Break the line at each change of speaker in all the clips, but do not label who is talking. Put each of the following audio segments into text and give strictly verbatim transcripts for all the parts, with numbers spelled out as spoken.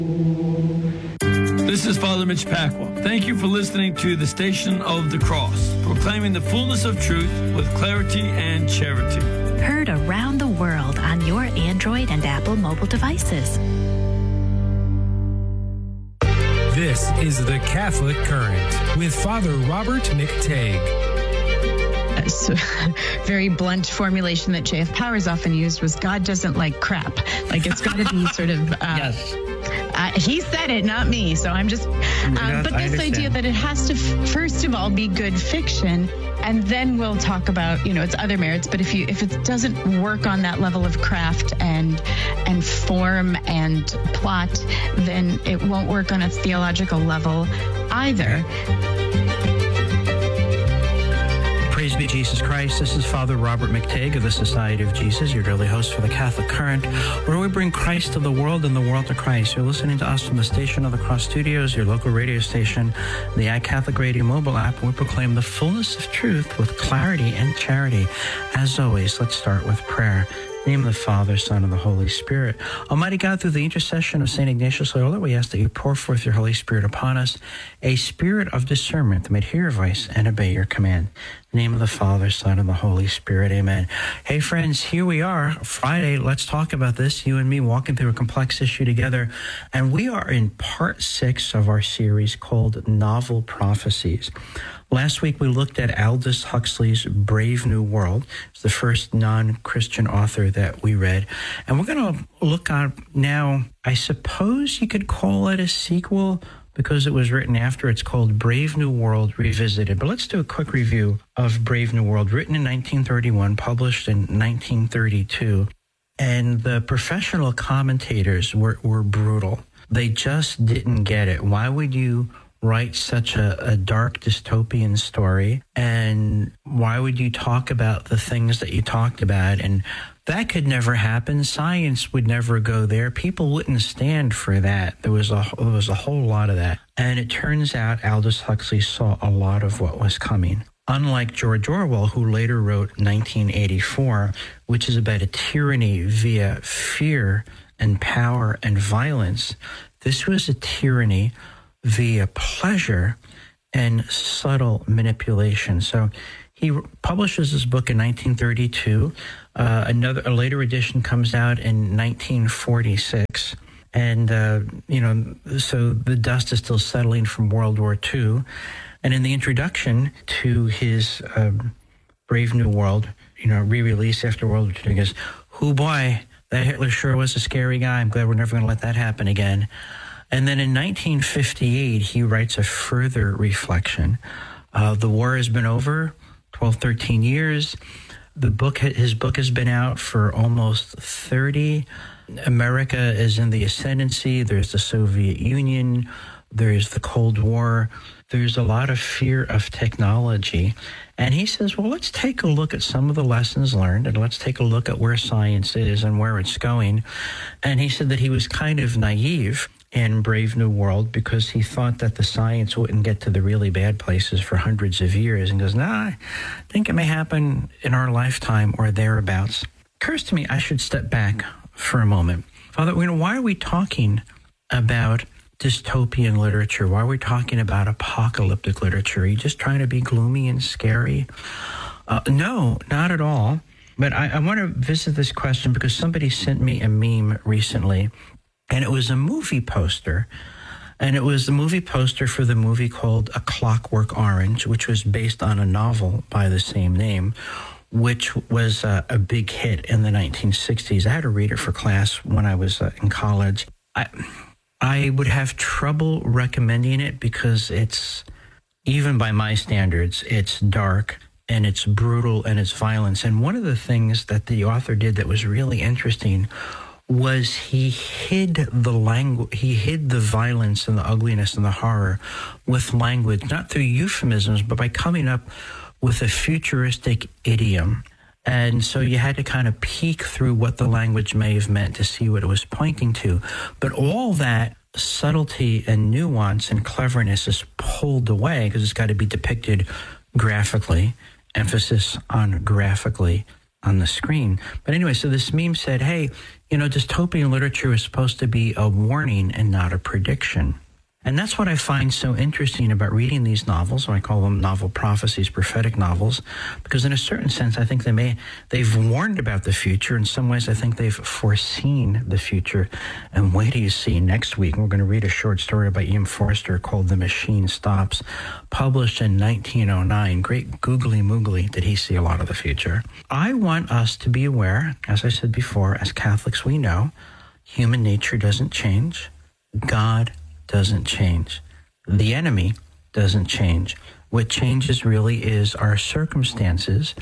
This is Father Mitch Pacwa. Thank you for listening to the Station of the Cross, proclaiming the fullness of truth with clarity and charity.
Heard around the world on your Android and Apple mobile devices.
This is The Catholic Current with Father Robert McTague.
So, very blunt formulation that J F Powers often used was God doesn't like crap. Like it's got to be sort of... Uh,
yes.
Uh, he said it, not me. So I'm just... Um,
Not,
but this idea that it has to, f- first of all, be good fiction, and then we'll talk about, you know, its other merits. But if you if it doesn't work on that level of craft and and form and plot, then it won't work on a theological level either.
Praise be Jesus Christ. This is Father Robert McTague of the Society of Jesus, your daily host for the Catholic Current, where we bring Christ to the world and the world to Christ. You're listening to us from the Station of the Cross Studios, your local radio station, the iCatholic Radio mobile app, where we proclaim the fullness of truth with clarity and charity. As always, let's start with prayer. In the name of the Father, Son, and the Holy Spirit. Almighty God, through the intercession of Saint Ignatius Loyola, we ask that you pour forth your Holy Spirit upon us, a spirit of discernment that may hear your voice and obey your command. In the name of the Father, Son, and the Holy Spirit. Amen. Hey, friends, here we are. Friday, let's talk about this. You and me walking through a complex issue together. And we are in part six of our series called Novel Prophecies. Last week, we looked at Aldous Huxley's Brave New World. It's the first non-Christian author that we read. And we're going to look at now, I suppose you could call it a sequel because it was written after. It's called Brave New World Revisited. But let's do a quick review of Brave New World, written in nineteen thirty-one, published in nineteen thirty-two. And the professional commentators were, were brutal. They just didn't get it. Why would you write such a, a dark dystopian story? And why would you talk about the things that you talked about? And that could never happen. Science would never go there. People wouldn't stand for that. There was a there was a whole lot of that. And it turns out Aldous Huxley saw a lot of what was coming. Unlike George Orwell, who later wrote nineteen eighty-four, which is about a tyranny via fear and power and violence, this was a tyranny via pleasure and subtle manipulation. So he publishes this book in nineteen thirty-two. Uh, another, a later edition comes out in nineteen forty-six. And, uh, you know, so the dust is still settling from World War Two. And in the introduction to his um, Brave New World, you know, re-release after World War Two, he goes, "Hoo boy, that Hitler sure was a scary guy. I'm glad we're never going to let that happen again." And then in nineteen fifty-eight, he writes a further reflection. Uh, the war has been over, twelve, thirteen years. The book, his book has been out for almost thirty. America is in the ascendancy. There's the Soviet Union. There's the Cold War. There's a lot of fear of technology. And he says, well, let's take a look at some of the lessons learned, and let's take a look at where science is and where it's going. And he said that he was kind of naive in Brave New World because he thought that the science wouldn't get to the really bad places for hundreds of years. And goes, nah, I think it may happen in our lifetime or thereabouts. Occurs to me I should step back for a moment. Father, you know, why are we talking about dystopian literature? Why are we talking about apocalyptic literature? Are you just trying to be gloomy and scary? Uh, no, not at all. But I, I want to visit this question because somebody sent me a meme recently, and it was a movie poster. And it was the movie poster for the movie called A Clockwork Orange, which was based on a novel by the same name, which was uh, a big hit in the nineteen sixties. I had to read it for class when I was uh, in college. I... I would have trouble recommending it because it's, even by my standards, it's dark and it's brutal and it's violence. And one of the things that the author did that was really interesting was he hid the language, he hid the violence and the ugliness and the horror with language, not through euphemisms, but by coming up with a futuristic idiom. And so you had to kind of peek through what the language may have meant to see what it was pointing to. But all that subtlety and nuance and cleverness is pulled away because it's got to be depicted graphically, emphasis on graphically. on the screen. But anyway, so this meme said, hey, you know, dystopian literature is supposed to be a warning and not a prediction. And that's what I find so interesting about reading these novels, or I call them novel prophecies, prophetic novels, because in a certain sense, I think they may, they've warned about the future. In some ways, I think they've foreseen the future. And wait till you see next week, we're going to read a short story by Ian Forster called The Machine Stops, published in nineteen oh nine. Great googly moogly did he see a lot of the future. I want us to be aware, as I said before, as Catholics we know, human nature doesn't change. God doesn't change. The enemy doesn't change. What changes really is our circumstances,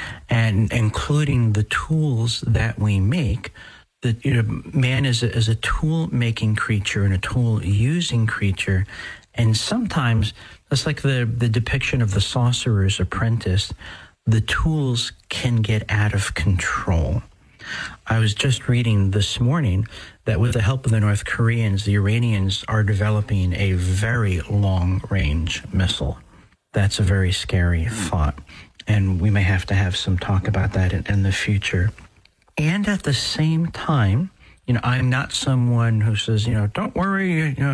and including the tools that we make. That, you know, man is a, is a tool-making creature and a tool-using creature, and sometimes, it's like the, the depiction of the sorcerer's apprentice, the tools can get out of control. I was just reading this morning that with the help of the North Koreans, the Iranians are developing a very long-range missile. That's a very scary thought, and we may have to have some talk about that in, in the future. And at the same time, you know, I'm not someone who says, you know, don't worry, you know,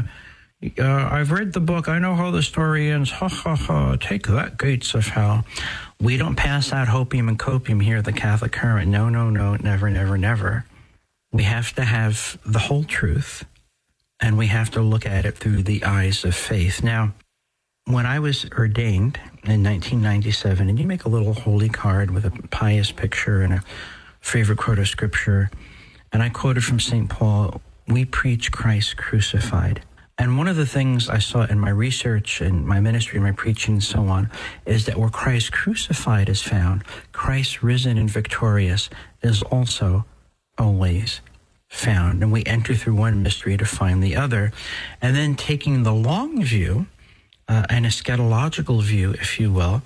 uh, I've read the book, I know how the story ends, ha, ha, ha, take that, gates of hell. We don't pass out hopium and copium here at the Catholic Current. No, no, no, never, never, never. We have to have the whole truth, and we have to look at it through the eyes of faith. Now, when I was ordained in nineteen ninety-seven, and you make a little holy card with a pious picture and a favorite quote of Scripture, and I quoted from Saint Paul, we preach Christ crucified. And one of the things I saw in my research and my ministry, my preaching and so on, is that where Christ crucified is found, Christ risen and victorious is also always found. And we enter through one mystery to find the other. And then taking the long view, uh, an eschatological view, if you will,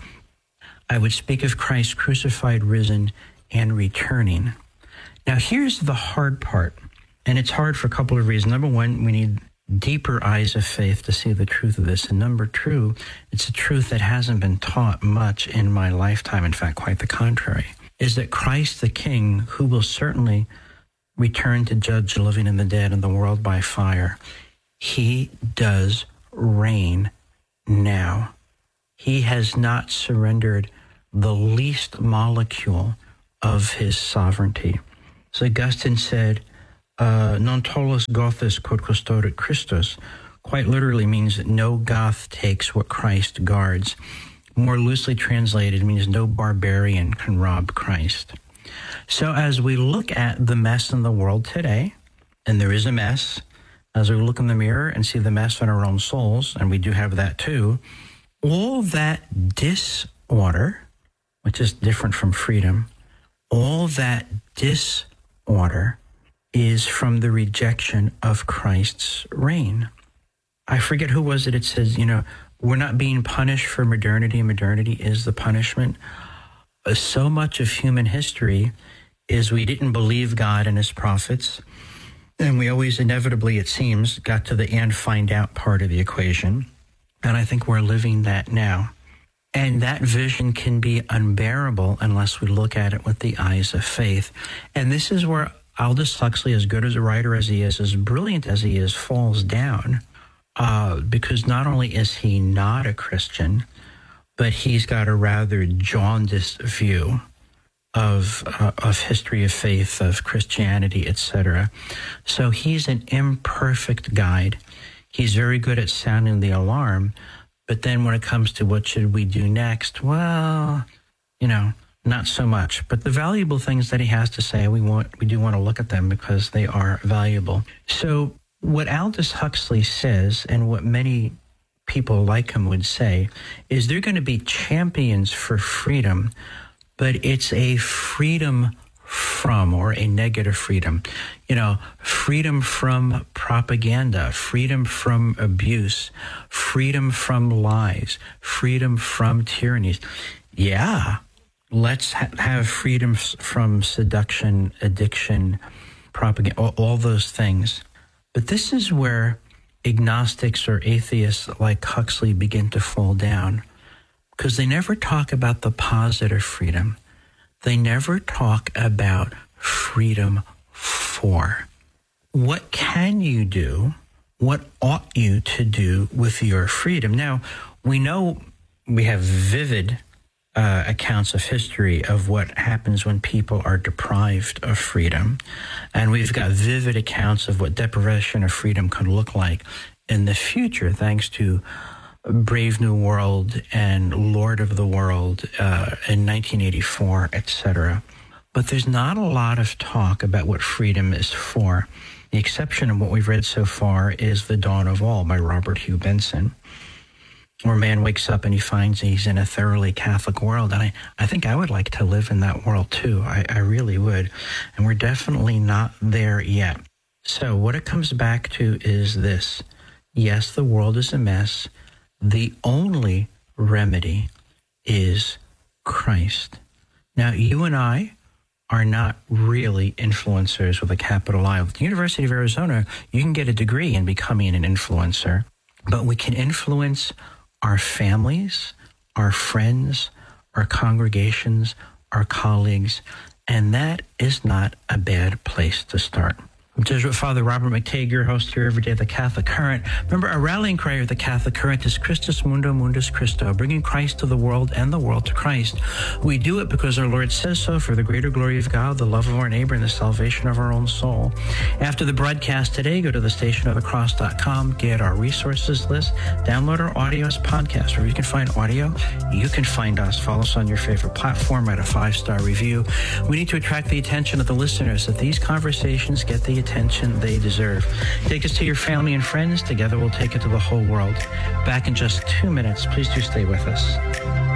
I would speak of Christ crucified, risen, and returning. Now, here's the hard part, and it's hard for a couple of reasons. Number one, we need deeper eyes of faith to see the truth of this. And number two, it's a truth that hasn't been taught much in my lifetime. In fact, quite the contrary, is that Christ the King, who will certainly return to judge the living and the dead and the world by fire, he does reign now. He has not surrendered the least molecule of his sovereignty. So Augustine said, Uh, non tollus Gothus quod custodet Christus, quite literally means that no Goth takes what Christ guards. More loosely translated, means no barbarian can rob Christ. So as we look at the mess in the world today, and there is a mess, as we look in the mirror and see the mess in our own souls, and we do have that too, all that disorder, which is different from freedom, all that disorder is from the rejection of Christ's reign. I forget who was it. It says, you know, we're not being punished for modernity. Modernity is the punishment. Uh, so much of human history is we didn't believe God and his prophets, and we always inevitably, it seems, got to the and find out part of the equation. And I think we're living that now. And that vision can be unbearable unless we look at it with the eyes of faith. And this is where Aldous Huxley, as good as a writer as he is, as brilliant as he is, falls down, uh, because not only is he not a Christian, but he's got a rather jaundiced view of uh, of history of faith, of Christianity, et cetera. So he's an imperfect guide. He's very good at sounding the alarm, but then when it comes to what should we do next, well, you know, not so much. But the valuable things that he has to say, we want, we do want to look at them because they are valuable. So what Aldous Huxley says, and what many people like him would say, is they're going to be champions for freedom, but it's a freedom from, or a negative freedom. You know, freedom from propaganda, freedom from abuse, freedom from lies, freedom from tyrannies. Yeah. Let's ha- have freedom from seduction, addiction, propaganda, all, all those things. But this is where agnostics or atheists like Huxley begin to fall down, because they never talk about the positive freedom. they never talk about freedom for. What can you do? What ought you to do with your freedom? Now, we know we have vivid uh, accounts of history of what happens when people are deprived of freedom. And we've got vivid accounts of what deprivation of freedom could look like in the future, thanks to Brave New World and Lord of the World uh, in nineteen eighty-four, et cetera. But there's not a lot of talk about what freedom is for. The exception of what we've read so far is The Dawn of All by Robert Hugh Benson, where a man wakes up and he finds he's in a thoroughly Catholic world. And I, I think I would like to live in that world too. I, I really would. And we're definitely not there yet. So what it comes back to is this. Yes, the world is a mess. The only remedy is Christ. Now, you and I are not really influencers with a capital I. With the University of Arizona, you can get a degree in becoming an influencer, but we can influence our families, our friends, our congregations, our colleagues, and that is not a bad place to start. I'm Jesuit Father Robert McTeigue, your host here every day at the Catholic Current. Remember, our rallying cry of the Catholic Current is Christus Mundo Mundus Christo, bringing Christ to the world and the world to Christ. We do it because our Lord says so, for the greater glory of God, the love of our neighbor, and the salvation of our own soul. After the broadcast today, go to the station of the cross dot com, get our resources list, download our audio as podcast. Wherever you can find audio, you can find us. Follow us on your favorite platform, write a five-star review. We need to attract the attention of the listeners, that these conversations get the attention they deserve. Take us to your family and friends. Together we'll take it to the whole world. Back in just two minutes. Please do stay with us.